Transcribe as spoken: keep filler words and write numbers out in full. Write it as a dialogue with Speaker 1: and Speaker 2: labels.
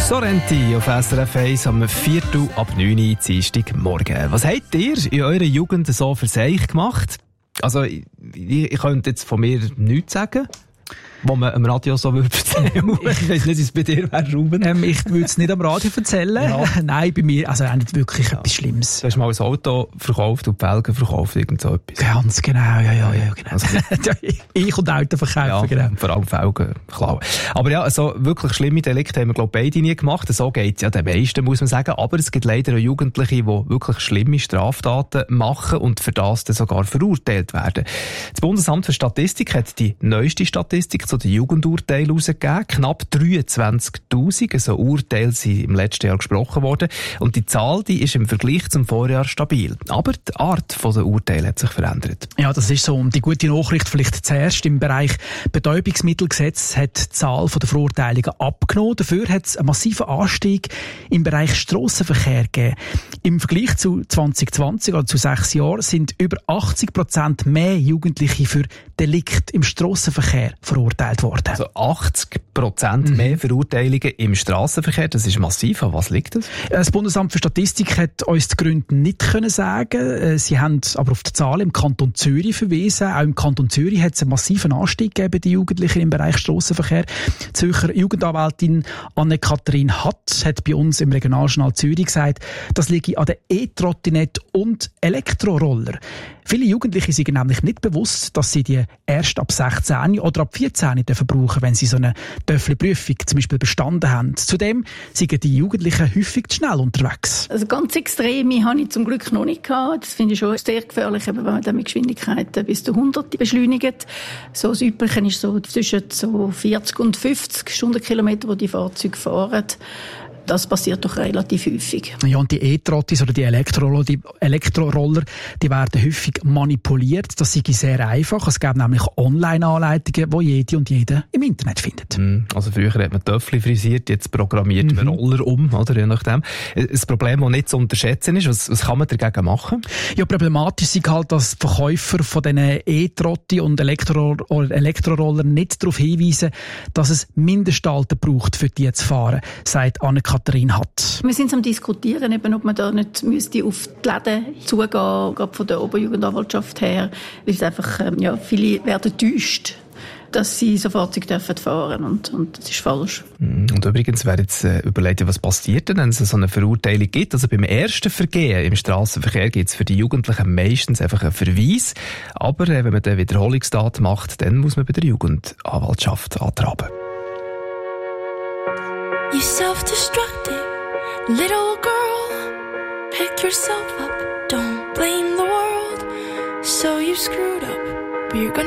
Speaker 1: Sorrenti auf S R F eins am Viertel ab neun Uhr Dienstagmorgen. Was habt ihr in eurer Jugend so für sich gemacht? Also, ich, ich könnte jetzt von mir nichts sagen, was man am Radio so würde erzählen. Ich weiss nicht, wie es bei dir wäre, Ruben.
Speaker 2: Ähm, ich würde es nicht am Radio erzählen. Ja. Nein, bei mir, also nicht wirklich ja. etwas Schlimmes.
Speaker 1: Du hast mal ein Auto verkauft und die Felgen verkauft, irgend so etwas.
Speaker 2: Ganz genau, ja, ja, ja, genau. Also, ich und Auto verkaufen,
Speaker 1: ja,
Speaker 2: genau.
Speaker 1: Vor allem Felgen klauen. Aber ja, so wirklich schlimme Delikte haben wir, glaube ich, beide nie gemacht. So geht es ja den meisten, muss man sagen. Aber es gibt leider auch Jugendliche, die wirklich schlimme Straftaten machen und für das dann sogar verurteilt werden. Das Bundesamt für Statistik hat die neueste Statistik zu den Jugendurteilen herausgegeben. Knapp dreiundzwanzigtausend, also Urteile sind im letzten Jahr gesprochen worden. Und die Zahl, die ist im Vergleich zum Vorjahr stabil. Aber die Art der Urteile hat sich verändert.
Speaker 2: Ja, das ist so. Und die gute Nachricht vielleicht zuerst. Im Bereich Betäubungsmittelgesetz hat die Zahl der Verurteilungen abgenommen. Dafür hat es einen massiven Anstieg im Bereich Strassenverkehr gegeben. Im Vergleich zu zwanzig zwanzig, also zu sechs Jahren, sind über achtzig Prozent mehr Jugendliche für Delikte im Strassenverkehr verurteilt worden.
Speaker 1: Also achtzig Prozent mehr Verurteilungen im Strassenverkehr, das ist massiv. An was liegt das?
Speaker 2: Das Bundesamt für Statistik hat uns die Gründe nicht können sagen. Sie haben aber auf die Zahlen im Kanton Zürich verwiesen. Auch im Kanton Zürich hat es einen massiven Anstieg gegeben bei den Jugendlichen im Bereich Strassenverkehr. Die Zürcher Jugendanwältin Anne-Kathrin Hatt hat bei uns im Regionaljournal Zürich gesagt, das liege an den E-Trottinett und Elektroroller. Viele Jugendliche sind nämlich nicht bewusst, dass sie die erst ab sechzehn oder ab vierzehn dürfen brauchen, wenn sie so eine Töffli-Prüfung zum Beispiel bestanden haben. Zudem sind die Jugendlichen häufig zu schnell unterwegs.
Speaker 3: Also ganz Extreme habe ich zum Glück noch nicht gehabt. Das finde ich schon sehr gefährlich, wenn man dann mit Geschwindigkeiten bis zu hundert beschleunigt. So das Übliche ist so zwischen so vierzig und fünfzig Stundenkilometer, wo die Fahrzeuge fahren. Das passiert doch relativ häufig.
Speaker 2: Ja, und die E-Trottis oder die Elektroroller, die Elektroroller, die werden häufig manipuliert. Das sei sehr einfach. Es gibt nämlich Online-Anleitungen, die jede und jeder im Internet findet.
Speaker 1: Also früher hat man Töffli frisiert, jetzt programmiert man mhm. Roller um, oder? Je nachdem. Ein Problem, das nicht zu unterschätzen ist. Was, was kann man dagegen machen?
Speaker 2: Ja, problematisch ist halt, dass Verkäufer von diesen E-Trotti und Elektroroller Elektroroller nicht darauf hinweisen, dass es Mindestalter braucht, für die zu fahren, sagt Anne-Kathrin Hatt.
Speaker 3: Wir sind am Diskutieren, eben, ob man da nicht müsste auf die Läden zugehen, gerade von der Oberjugendanwaltschaft her, weil es einfach, ähm, ja, viele werden enttäuscht, dass sie so Fahrzeuge dürfen fahren und, und das ist falsch.
Speaker 1: Und übrigens wäre jetzt äh, überlegt, was passiert denn, wenn es so eine Verurteilung gibt. Also beim ersten Vergehen im Strassenverkehr gibt es für die Jugendlichen meistens einfach einen Verweis. Aber äh, wenn man eine Wiederholungstat macht, dann muss man bei der Jugendanwaltschaft antraben.
Speaker 4: You self-destructive little girl, pick yourself up, don't blame the world. So you screwed up, but you're gonna